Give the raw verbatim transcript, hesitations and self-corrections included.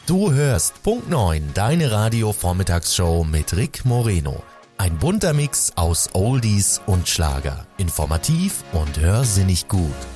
Du hörst Punkt neun, deine Radio-Vormittagsshow mit Rick Moreno. Ein bunter Mix aus Oldies und Schlager. Informativ und hörsinnig gut.